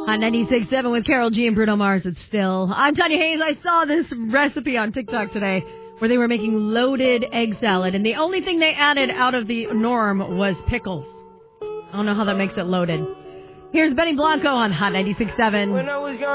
On 96.7 with Carol G and Bruno Mars, it's still. I'm Tanya Hayes. I saw this recipe on TikTok today where they were making loaded egg salad, and the only thing they added out of the norm was pickles. I don't know how that makes it loaded. Here's Benny Blanco on Hot 96.7.